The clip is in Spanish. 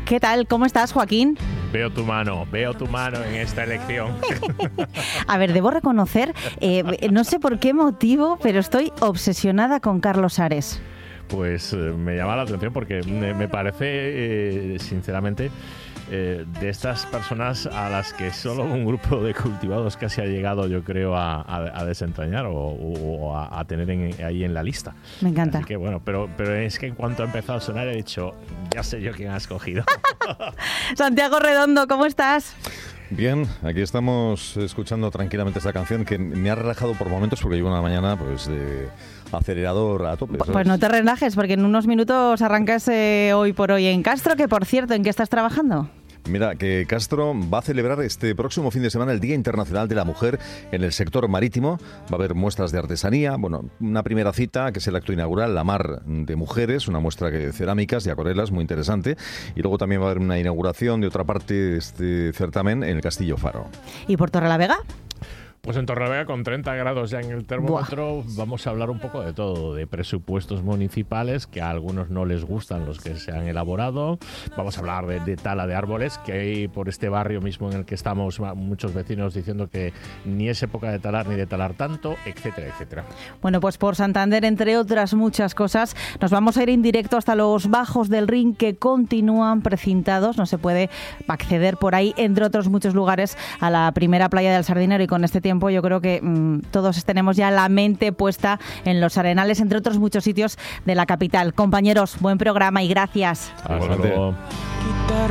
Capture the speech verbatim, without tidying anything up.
¿Qué tal? ¿Cómo estás, Joaquín? Veo tu mano, veo tu mano en esta elección. A ver, debo reconocer, eh, no sé por qué motivo, pero estoy obsesionada con Carlos Ares. Pues eh, me llama la atención porque me, me parece, eh, sinceramente, eh, de estas personas a las que solo un grupo de cultivados casi ha llegado, yo creo, a, a, a desentrañar o, o a, a tener en, ahí en la lista. Me encanta. Así que bueno, pero, pero es que en cuanto ha empezado a sonar he dicho, ya sé yo quién ha escogido. Santiago Redondo, ¿cómo estás? Bien, aquí estamos escuchando tranquilamente esta canción que me ha relajado por momentos porque llevo una mañana pues de acelerador a tope. ¿sabes? Pues no te relajes porque en unos minutos arrancas eh, hoy por hoy en Castro, que por cierto, ¿en qué estás trabajando? Mira, que Castro va a celebrar este próximo fin de semana el Día Internacional de la Mujer en el sector marítimo. Va a haber muestras de artesanía, bueno, una primera cita que es el acto inaugural, la Mar de Mujeres, una muestra de cerámicas y acuarelas muy interesante. Y luego también va a haber una inauguración de otra parte de este certamen en el Castillo Faro. ¿Y por Torrelavega? Pues en Torrelavega, con treinta grados ya en el termómetro, Buah. vamos a hablar un poco de todo, de presupuestos municipales, que a algunos no les gustan los que se han elaborado. Vamos a hablar de, de tala de árboles, que hay por este barrio mismo en el que estamos muchos vecinos diciendo que ni es época de talar ni de talar tanto, etcétera, etcétera. Bueno, pues por Santander, entre otras muchas cosas, nos vamos a ir en directo hasta los bajos del Rin, que continúan precintados. No se puede acceder por ahí, entre otros muchos lugares, a la primera playa del Sardinero, y con este tiempo yo creo que mmm, todos tenemos ya la mente puesta en los Arenales, entre otros muchos sitios de la capital. Compañeros, buen programa y gracias. Hasta luego.